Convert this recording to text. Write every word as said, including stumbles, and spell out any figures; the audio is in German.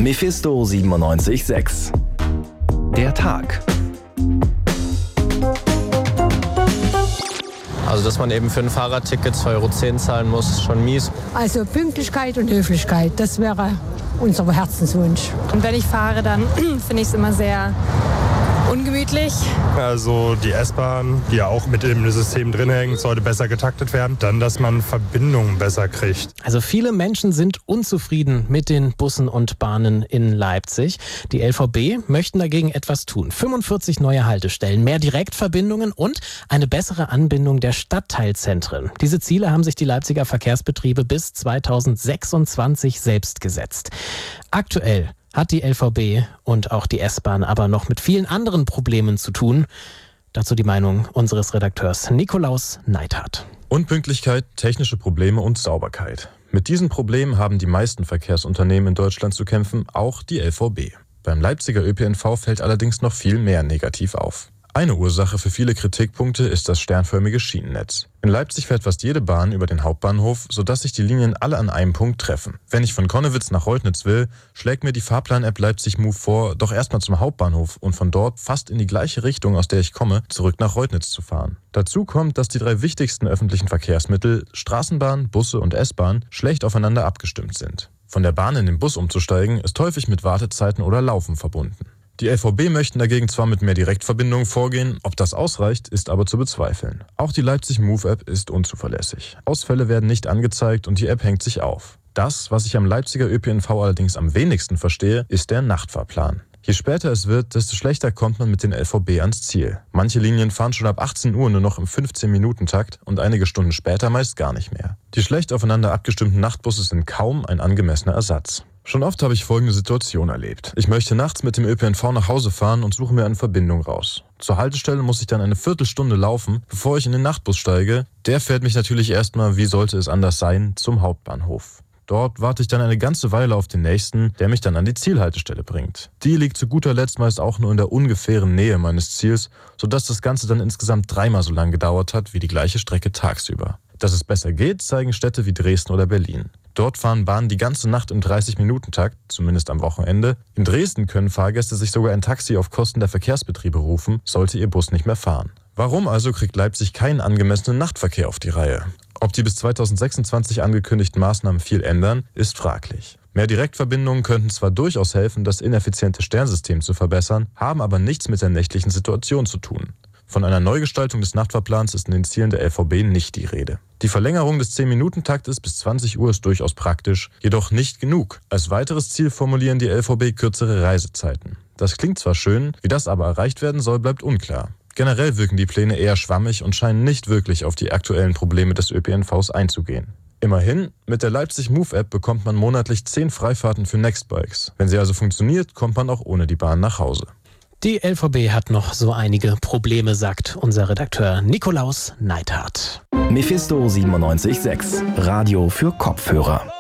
Mephisto siebenundneunzig Komma sechs. Der Tag. Also, dass man eben für ein Fahrradticket zwei Euro zehn zahlen muss, ist schon mies. Also Pünktlichkeit und Höflichkeit, das wäre unser Herzenswunsch. Und wenn ich fahre, dann finde ich es immer sehr ungemütlich. Also die S-Bahn, die ja auch mit im System drin hängt, sollte besser getaktet werden. Dann, dass man Verbindungen besser kriegt. Also viele Menschen sind unzufrieden mit den Bussen und Bahnen in Leipzig. Die L V B möchten dagegen etwas tun. fünfundvierzig neue Haltestellen, mehr Direktverbindungen und eine bessere Anbindung der Stadtteilzentren. Diese Ziele haben sich die Leipziger Verkehrsbetriebe bis zweitausendsechsundzwanzig selbst gesetzt. Aktuell hat die L V B und auch die S-Bahn aber noch mit vielen anderen Problemen zu tun. Dazu die Meinung unseres Redakteurs Nikolaus Neithardt. Unpünktlichkeit, technische Probleme und Sauberkeit. Mit diesen Problemen haben die meisten Verkehrsunternehmen in Deutschland zu kämpfen, auch die L V B. Beim Leipziger Ö P N V fällt allerdings noch viel mehr negativ auf. Eine Ursache für viele Kritikpunkte ist das sternförmige Schienennetz. In Leipzig fährt fast jede Bahn über den Hauptbahnhof, sodass sich die Linien alle an einem Punkt treffen. Wenn ich von Connewitz nach Reutnitz will, schlägt mir die Fahrplan-App Leipzig Move vor, doch erstmal zum Hauptbahnhof und von dort fast in die gleiche Richtung, aus der ich komme, zurück nach Reutnitz zu fahren. Dazu kommt, dass die drei wichtigsten öffentlichen Verkehrsmittel, Straßenbahn, Busse und S-Bahn, schlecht aufeinander abgestimmt sind. Von der Bahn in den Bus umzusteigen, ist häufig mit Wartezeiten oder Laufen verbunden. Die L V B möchten dagegen zwar mit mehr Direktverbindungen vorgehen, ob das ausreicht, ist aber zu bezweifeln. Auch die Leipzig Move App ist unzuverlässig. Ausfälle werden nicht angezeigt und die App hängt sich auf. Das, was ich am Leipziger Ö P N V allerdings am wenigsten verstehe, ist der Nachtfahrplan. Je später es wird, desto schlechter kommt man mit den L V B ans Ziel. Manche Linien fahren schon ab achtzehn Uhr nur noch im fünfzehn-Minuten-Takt und einige Stunden später meist gar nicht mehr. Die schlecht aufeinander abgestimmten Nachtbusse sind kaum ein angemessener Ersatz. Schon oft habe ich folgende Situation erlebt. Ich möchte nachts mit dem Ö P N V nach Hause fahren und suche mir eine Verbindung raus. Zur Haltestelle muss ich dann eine Viertelstunde laufen, bevor ich in den Nachtbus steige. Der fährt mich natürlich erstmal, wie sollte es anders sein, zum Hauptbahnhof. Dort warte ich dann eine ganze Weile auf den nächsten, der mich dann an die Zielhaltestelle bringt. Die liegt zu guter Letzt meist auch nur in der ungefähren Nähe meines Ziels, sodass das Ganze dann insgesamt dreimal so lang gedauert hat wie die gleiche Strecke tagsüber. Dass es besser geht, zeigen Städte wie Dresden oder Berlin. Dort fahren Bahnen die ganze Nacht im dreißig-Minuten-Takt, zumindest am Wochenende. In Dresden können Fahrgäste sich sogar ein Taxi auf Kosten der Verkehrsbetriebe rufen, sollte ihr Bus nicht mehr fahren. Warum also kriegt Leipzig keinen angemessenen Nachtverkehr auf die Reihe? Ob die bis zweitausendsechsundzwanzig angekündigten Maßnahmen viel ändern, ist fraglich. Mehr Direktverbindungen könnten zwar durchaus helfen, das ineffiziente Sternsystem zu verbessern, haben aber nichts mit der nächtlichen Situation zu tun. Von einer Neugestaltung des Nachtfahrplans ist in den Zielen der L V B nicht die Rede. Die Verlängerung des zehn-Minuten-Taktes bis zwanzig Uhr ist durchaus praktisch, jedoch nicht genug. Als weiteres Ziel formulieren die L V B kürzere Reisezeiten. Das klingt zwar schön, wie das aber erreicht werden soll, bleibt unklar. Generell wirken die Pläne eher schwammig und scheinen nicht wirklich auf die aktuellen Probleme des Ö P N Vs einzugehen. Immerhin, mit der Leipzig Move App bekommt man monatlich zehn Freifahrten für Nextbikes. Wenn sie also funktioniert, kommt man auch ohne die Bahn nach Hause. Die L V B hat noch so einige Probleme, sagt unser Redakteur Nikolaus Neithardt. Mephisto siebenundneunzig Komma sechs. Radio für Kopfhörer.